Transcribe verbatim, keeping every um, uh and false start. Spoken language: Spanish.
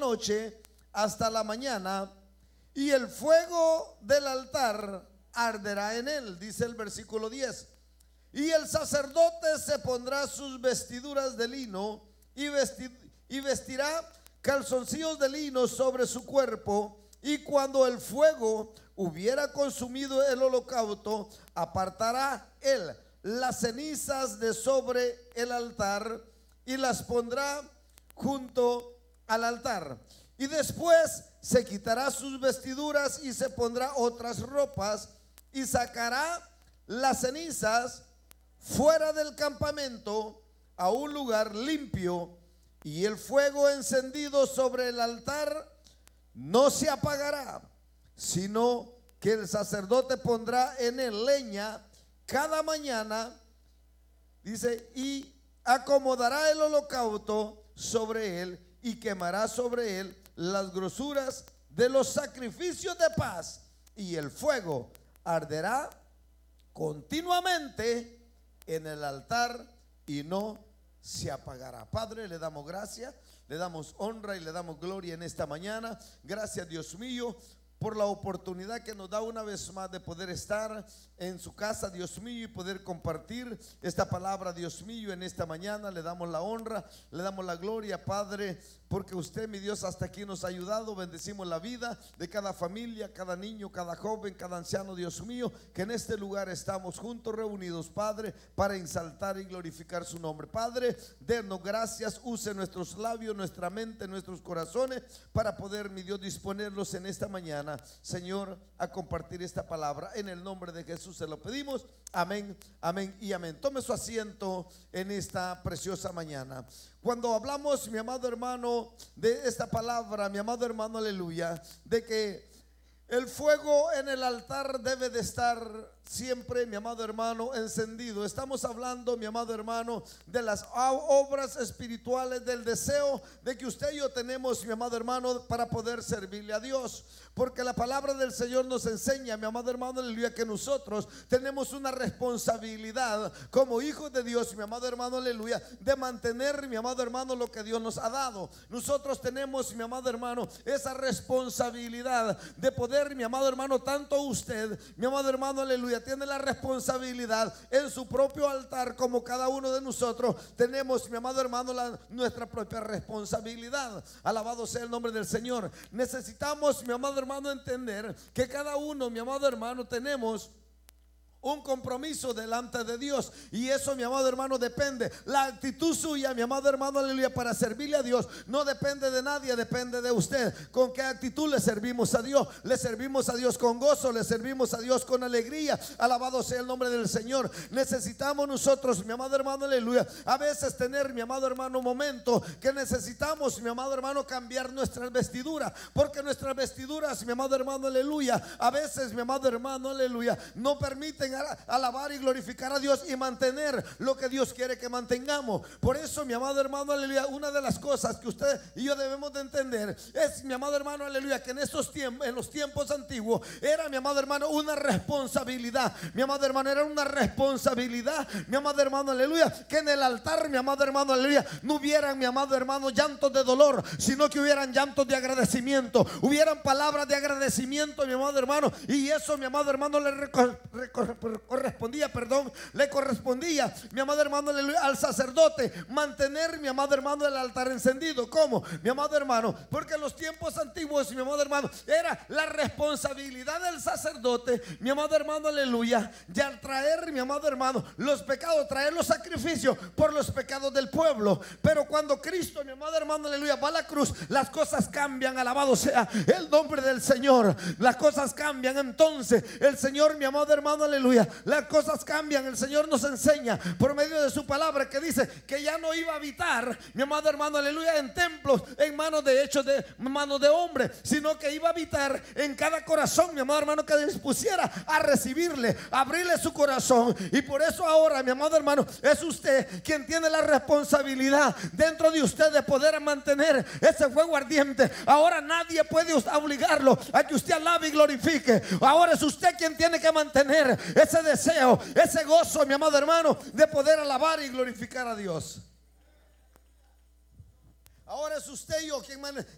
noche hasta la mañana, y el fuego del altar arderá en él, dice el versículo diez. Y el sacerdote se pondrá sus vestiduras de lino y, vesti- y vestirá calzoncillos de lino sobre su cuerpo, y cuando el fuego hubiera consumido el holocausto, apartará él las cenizas de sobre el altar y las pondrá junto al altar. Y después se quitará sus vestiduras y se pondrá otras ropas y sacará las cenizas fuera del campamento a un lugar limpio, y el fuego encendido sobre el altar no se apagará, sino que el sacerdote pondrá en él leña cada mañana, dice, y acomodará el holocausto sobre él y quemará sobre él las grosuras de los sacrificios de paz, y el fuego arderá continuamente en el altar y no se apagará. Padre, le damos gracias, le damos honra y le damos gloria en esta mañana. Gracias, Dios mío, por la oportunidad que nos da una vez más de poder estar en su casa, Dios mío, y poder compartir esta palabra, Dios mío, en esta mañana. Le damos la honra, le damos la gloria, Padre, porque usted, mi Dios, hasta aquí nos ha ayudado. Bendecimos la vida de cada familia, cada niño, cada joven, cada anciano, Dios mío, que en este lugar estamos juntos, reunidos, Padre, para exaltar y glorificar su nombre. Padre, denos gracias, use nuestros labios, nuestra mente, nuestros corazones, para poder, mi Dios, disponerlos en esta mañana, Señor, a compartir esta palabra. En el nombre de Jesús se lo pedimos. Amén, amén y amén. Tome su asiento en esta preciosa mañana. Cuando hablamos, mi amado hermano, de esta palabra, mi amado hermano, aleluya, de que el fuego en el altar debe de estar siempre, mi amado hermano, encendido. Estamos hablando, mi amado hermano, de las obras espirituales, del deseo de que usted y yo tenemos, mi amado hermano, para poder servirle a Dios. Porque la palabra del Señor nos enseña, mi amado hermano, aleluya, que nosotros tenemos una responsabilidad como hijos de Dios, mi amado hermano, aleluya, de mantener, mi amado hermano, lo que Dios nos ha dado. Nosotros tenemos, mi amado hermano, esa responsabilidad de poder, mi amado hermano, tanto usted, mi amado hermano, aleluya, tiene la responsabilidad en su propio altar, como cada uno de nosotros tenemos, mi amado hermano, la, nuestra propia responsabilidad. Alabado sea el nombre del Señor. Necesitamos, mi amado hermano, entender que cada uno, mi amado hermano, tenemos un compromiso delante de Dios, y eso, mi amado hermano, depende. La actitud suya, mi amado hermano, aleluya, para servirle a Dios no depende de nadie, depende de usted. ¿Con qué actitud le servimos a Dios? Le servimos a Dios con gozo, le servimos a Dios con alegría. Alabado sea el nombre del Señor. Necesitamos nosotros, mi amado hermano, aleluya, a veces tener, mi amado hermano, momento que necesitamos, mi amado hermano, cambiar nuestras vestiduras, porque nuestras vestiduras, mi amado hermano, aleluya, a veces, mi amado hermano, aleluya, no permiten alabar y glorificar a Dios y mantener lo que Dios quiere que mantengamos. Por eso, mi amado hermano, aleluya, una de las cosas que usted y yo debemos de entender es, mi amado hermano, aleluya, que en estos tiempos, en los tiempos antiguos, era, mi amado hermano, una responsabilidad. Mi amado hermano, era una responsabilidad, mi amado hermano, aleluya, que en el altar, mi amado hermano, aleluya, no hubieran, mi amado hermano, llantos de dolor, sino que hubieran llantos de agradecimiento, hubieran palabras de agradecimiento, mi amado hermano. Y eso, mi amado hermano, le recorre, recorre correspondía, perdón, le correspondía, mi amado hermano, aleluya, al sacerdote mantener, mi amado hermano, el altar encendido. ¿Cómo, mi amado hermano? Porque en los tiempos antiguos, mi amado hermano, era la responsabilidad del sacerdote, mi amado hermano, aleluya, de al traer, mi amado hermano, los pecados, traer los sacrificios por los pecados del pueblo. Pero cuando Cristo, mi amado hermano, aleluya, va a la cruz, las cosas cambian. Alabado sea el nombre del Señor. Las cosas cambian. Entonces el Señor, mi amado hermano, aleluya, las cosas cambian. El Señor nos enseña por medio de su palabra que dice que ya no iba a habitar, mi amado hermano, aleluya, en templos, en manos de hechos de manos de hombre, sino que iba a habitar en cada corazón, mi amado hermano, que dispusiera a recibirle, a abrirle su corazón. Y por eso ahora, mi amado hermano, es usted quien tiene la responsabilidad dentro de usted de poder mantener ese fuego ardiente. Ahora nadie puede obligarlo a que usted alabe y glorifique. Ahora es usted quien tiene que mantener ese deseo, ese gozo, mi amado hermano, de poder alabar y glorificar a Dios. Ahora es usted y yo quien,